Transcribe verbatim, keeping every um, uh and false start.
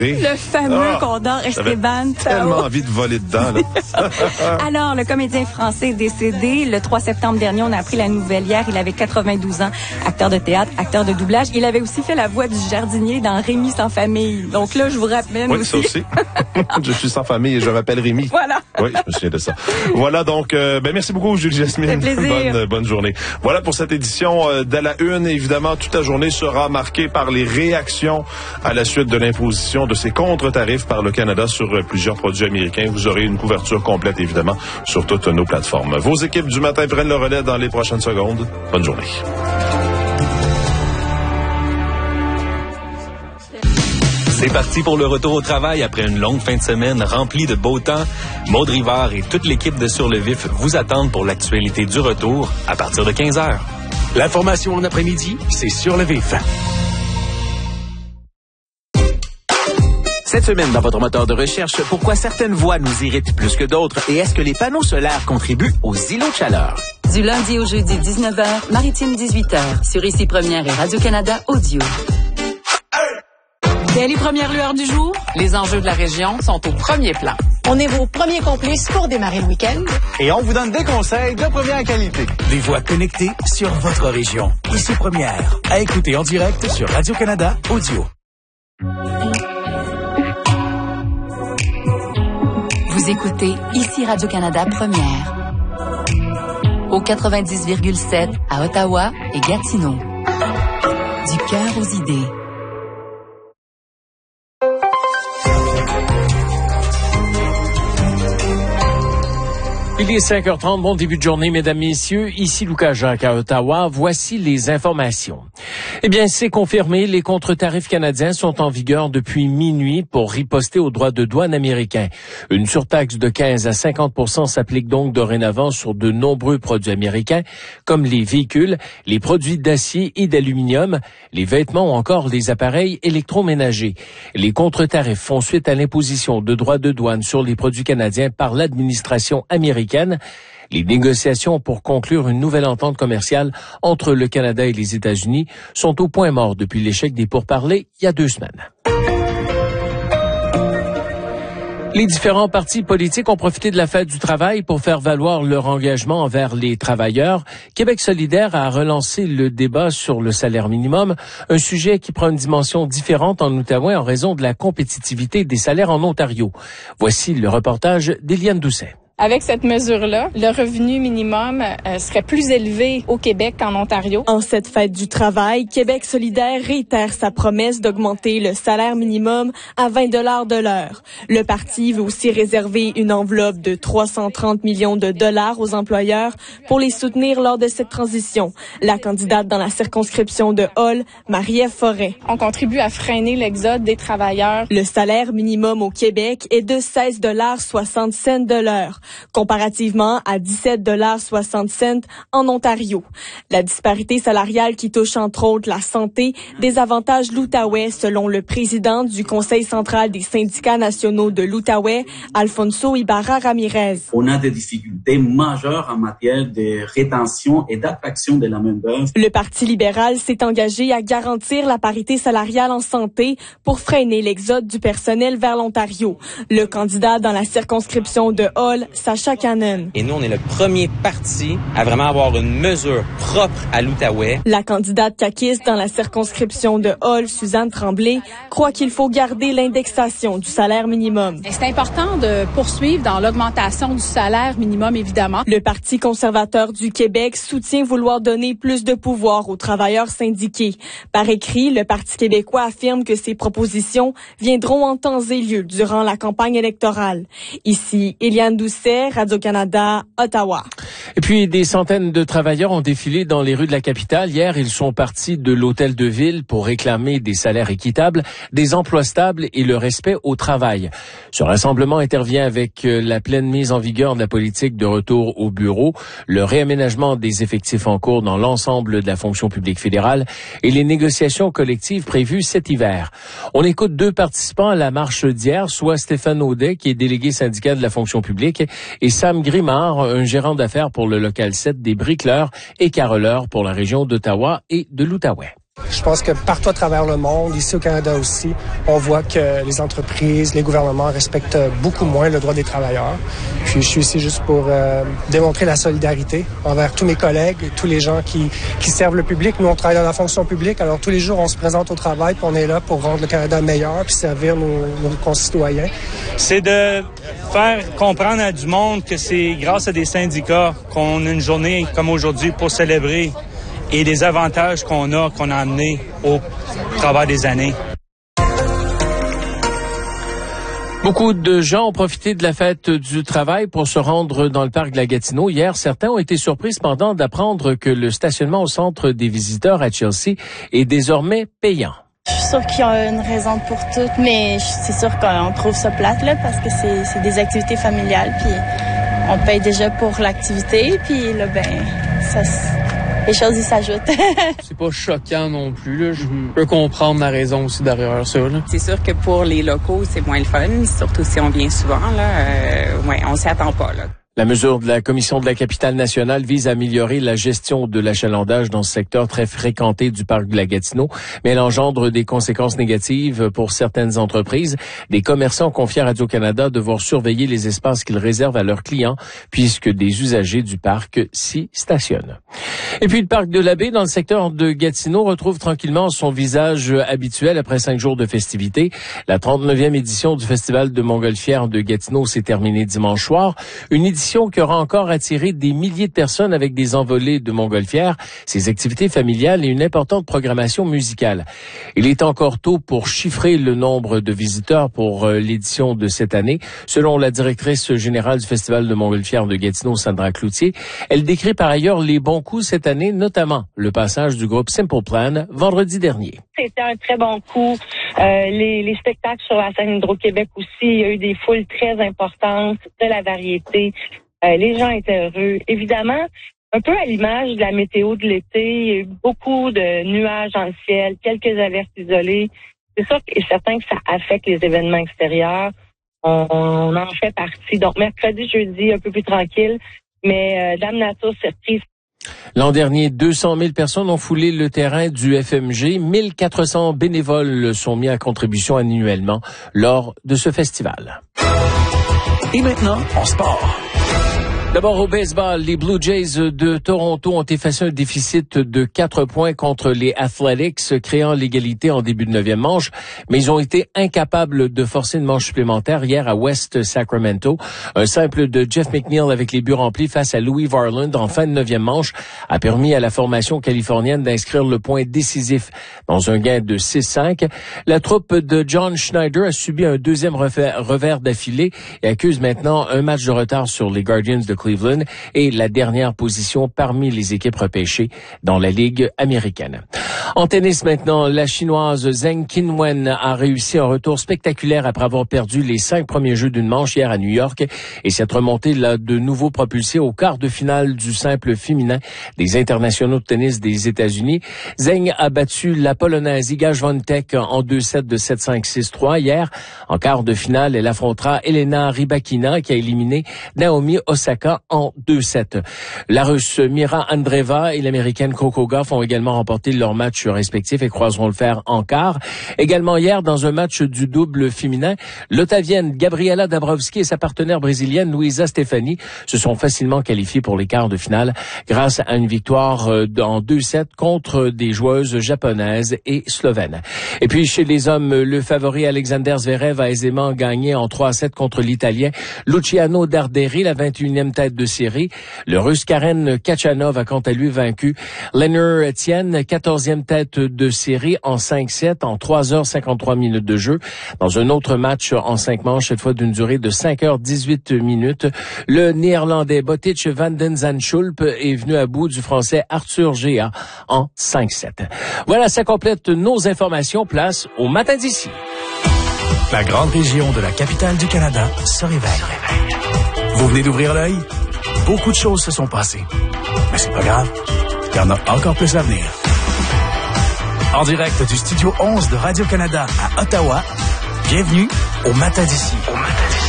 Le fameux ah, Condor Esteban. Tellement envie de voler dedans, là. Alors, le comédien français est décédé le trois septembre dernier. On a appris la nouvelle hier. Il avait quatre-vingt-douze ans. Acteur de théâtre, acteur de doublage. Il avait aussi fait la voix du jardinier dans Rémi sans famille. Donc là, je vous rappelle oui, aussi. Oui, ça aussi. Je suis sans famille et je m'appelle Rémi. Voilà. Oui, je me souviens de ça. Voilà, donc, euh, ben merci beaucoup, Julie Jasmine. Plaisir. Bonne, bonne journée. Voilà pour cette édition euh, d'À la Une. Évidemment, toute la journée sera marquée par les réactions à la suite de l'imposition de ces contre-tarifs par le Canada sur plusieurs produits américains. Vous aurez une couverture complète, évidemment, sur toutes nos plateformes. Vos équipes du matin prennent le relais dans les prochaines secondes. Bonne journée. C'est parti pour le retour au travail après une longue fin de semaine remplie de beau temps. Maude Rivard et toute l'équipe de Sur le Vif vous attendent pour l'actualité du retour à partir de quinze heures. L'information en après-midi, c'est Sur le Vif. Cette semaine, dans votre moteur de recherche, pourquoi certaines voix nous irritent plus que d'autres et est-ce que les panneaux solaires contribuent aux îlots de chaleur? Du lundi au jeudi, dix-neuf heures, Maritime dix-huit heures, sur Ici Première et Radio-Canada Audio. Dès les premières lueurs du jour, les enjeux de la région sont au premier plan. On est vos premiers complices pour démarrer le week-end. Et on vous donne des conseils de première qualité. Des voix connectées sur votre région. Ici Première. À écouter en direct sur Radio-Canada Audio. Vous écoutez Ici Radio-Canada Première. Au quatre-vingt-dix virgule sept à Ottawa et Gatineau. Du cœur aux idées. Il est cinq heures trente, bon début de journée, mesdames, messieurs. Ici Lucas Jacques à Ottawa. Voici les informations. Eh bien, c'est confirmé, les contre-tarifs canadiens sont en vigueur depuis minuit pour riposter aux droits de douane américains. Une surtaxe de quinze à cinquante pour cent s'applique donc dorénavant sur de nombreux produits américains, comme les véhicules, les produits d'acier et d'aluminium, les vêtements ou encore les appareils électroménagers. Les contre-tarifs font suite à l'imposition de droits de douane sur les produits canadiens par l'administration américaine. Les négociations pour conclure une nouvelle entente commerciale entre le Canada et les États-Unis sont au point mort depuis l'échec des pourparlers il y a deux semaines. Les différents partis politiques ont profité de la fête du travail pour faire valoir leur engagement envers les travailleurs. Québec solidaire a relancé le débat sur le salaire minimum, un sujet qui prend une dimension différente en Outaouais en raison de la compétitivité des salaires en Ontario. Voici le reportage d'Éliane Doucet. Avec cette mesure-là, le revenu minimum euh, serait plus élevé au Québec qu'en Ontario. En cette fête du travail, Québec solidaire réitère sa promesse d'augmenter le salaire minimum à vingt dollars de l'heure. Le parti veut aussi réserver une enveloppe de trois cent trente millions de dollars aux employeurs pour les soutenir lors de cette transition. La candidate dans la circonscription de Hull, Marie-Ève Forêt. On contribue à freiner l'exode des travailleurs. Le salaire minimum au Québec est de seize dollars soixante de l'heure, comparativement à dix-sept dollars soixante en Ontario. La disparité salariale qui touche entre autres la santé désavantage l'Outaouais, selon le président du Conseil central des syndicats nationaux de l'Outaouais, Alfonso Ibarra-Ramirez. On a des difficultés majeures en matière de rétention et d'attraction de la main-d'œuvre. Le Parti libéral s'est engagé à garantir la parité salariale en santé pour freiner l'exode du personnel vers l'Ontario. Le candidat dans la circonscription de Hull, Sacha Cannon. Et nous, on est le premier parti à vraiment avoir une mesure propre à l'Outaouais. La candidate caquiste dans la circonscription de Hull, Suzanne Tremblay, croit qu'il faut garder l'indexation du salaire minimum. C'est important de poursuivre dans l'augmentation du salaire minimum, évidemment. Le Parti conservateur du Québec soutient vouloir donner plus de pouvoir aux travailleurs syndiqués. Par écrit, le Parti québécois affirme que ces propositions viendront en temps et lieu durant la campagne électorale. Ici, Éliane Doucet, Radio-Canada, Ottawa. Et puis, des centaines de travailleurs ont défilé dans les rues de la capitale. Hier, ils sont partis de l'hôtel de ville pour réclamer des salaires équitables, des emplois stables et le respect au travail. Ce rassemblement intervient avec la pleine mise en vigueur de la politique de retour au bureau, le réaménagement des effectifs en cours dans l'ensemble de la fonction publique fédérale et les négociations collectives prévues cet hiver. On écoute deux participants à la marche d'hier, soit Stéphane Audet, qui est délégué syndical de la fonction publique, et Sam Grimard, un gérant d'affaires pour le local sept des bricoleurs et carreleurs pour la région d'Ottawa et de l'Outaouais. Je pense que partout à travers le monde, ici au Canada aussi, on voit que les entreprises, les gouvernements respectent beaucoup moins le droit des travailleurs. Puis je suis ici juste pour euh, démontrer la solidarité envers tous mes collègues et tous les gens qui, qui servent le public. Nous, on travaille dans la fonction publique, alors tous les jours, on se présente au travail, puis on est là pour rendre le Canada meilleur, puis servir nos, nos concitoyens. C'est de faire comprendre à du monde que c'est grâce à des syndicats qu'on a une journée comme aujourd'hui pour célébrer et les avantages qu'on a, qu'on a amenés au travers des années. Beaucoup de gens ont profité de la fête du travail pour se rendre dans le parc de la Gatineau. Hier, certains ont été surpris cependant d'apprendre que le stationnement au centre des visiteurs à Chelsea est désormais payant. Je suis sûre qu'il y a une raison pour tout, mais c'est sûr qu'on trouve ça plate là, parce que c'est, c'est des activités familiales, puis on paye déjà pour l'activité, puis là, ben, ça les choses y s'ajoutent. C'est pas choquant non plus, là. Je mm-hmm. peux comprendre la raison aussi derrière ça, là. C'est sûr que pour les locaux, c'est moins le fun, surtout si on vient souvent, là. Euh, ouais, on s'y attend pas, là. La mesure de la Commission de la capitale nationale vise à améliorer la gestion de l'achalandage dans ce secteur très fréquenté du parc de la Gatineau, mais elle engendre des conséquences négatives pour certaines entreprises. Des commerçants confiés à Radio-Canada devoir surveiller les espaces qu'ils réservent à leurs clients, puisque des usagers du parc s'y stationnent. Et puis le parc de la Baie, dans le secteur de Gatineau, retrouve tranquillement son visage habituel après cinq jours de festivités. La trente-neuvième édition du Festival de Montgolfière de Gatineau s'est terminée dimanche soir. Une édition qui aura encore attiré des milliers de personnes avec des envolées de montgolfières, ses activités familiales et une importante programmation musicale. Il est encore tôt pour chiffrer le nombre de visiteurs pour euh, l'édition de cette année. Selon la directrice générale du Festival de Montgolfière de Gatineau, Sandra Cloutier, elle décrit par ailleurs les bons coups cette année, notamment le passage du groupe Simple Plan vendredi dernier. C'était un très bon coup. Euh, les, les spectacles sur la scène Hydro-Québec aussi, il y a eu des foules très importantes, de la variété. Euh, les gens étaient heureux. Évidemment, un peu à l'image de la météo de l'été, il y a eu beaucoup de nuages dans le ciel, quelques averses isolées. C'est sûr et certain que ça affecte les événements extérieurs. On, on en fait partie. Donc, mercredi, jeudi, un peu plus tranquille, mais euh, Dame Nature s'est prise. L'an dernier, deux cent mille personnes ont foulé le terrain du F M G. mille quatre cents bénévoles sont mis à contribution annuellement lors de ce festival. Et maintenant, en sport. D'abord au baseball, les Blue Jays de Toronto ont effacé un déficit de quatre points contre les Athletics, créant l'égalité en début de neuvième manche, mais ils ont été incapables de forcer une manche supplémentaire hier à West Sacramento. Un simple de Jeff McNeil avec les buts remplis face à Louis Varland en fin de neuvième manche a permis à la formation californienne d'inscrire le point décisif dans un gain de six cinq. La troupe de John Schneider a subi un deuxième revers d'affilée et accuse maintenant un match de retard sur les Guardians de Cleveland et la dernière position parmi les équipes repêchées dans la Ligue américaine. En tennis maintenant, la Chinoise Zheng Qinwen a réussi un retour spectaculaire après avoir perdu les cinq premiers jeux d'une manche hier à New York et cette remontée l'a de nouveau propulsée au quart de finale du simple féminin des internationaux de tennis des États-Unis. Zheng a battu la Polonaise Iga Świątek en deux sets de sept cinq six trois hier. En quart de finale, elle affrontera Elena Rybakina qui a éliminé Naomi Osaka en deux sept. La Russe Mira Andreeva et l'Américaine Coco Gauff ont également remporté leur match respectif et croiseront le fer en quart. Également hier, dans un match du double féminin, l'Ottavienne Gabriela Dabrowski et sa partenaire brésilienne Luisa Stefani se sont facilement qualifiés pour les quarts de finale grâce à une victoire en deux sept contre des joueuses japonaises et slovènes. Et puis chez les hommes, le favori Alexander Zverev a aisément gagné en trois sept contre l'Italien Luciano Darderi, la vingt et unième tête de série. Le Russe Karen Khachanov a quant à lui vaincu Leonard Tien, quatorzième tête de série en cinq sept en trois heures cinquante-trois minutes de jeu. Dans un autre match en cinq manches, cette fois d'une durée de cinq heures dix-huit minutes, le Néerlandais Botic van den Zandschulp est venu à bout du Français Arthur Géa en cinq sept. Voilà, ça complète nos informations. Place au matin d'ici. La grande région de la capitale du Canada se réveille. Vous venez d'ouvrir l'œil? Beaucoup de choses se sont passées. Mais c'est pas grave. Il y en a encore plus à venir. En direct du studio onze de Radio-Canada à Ottawa, bienvenue au Matin d'ici. Au Matin d'ici.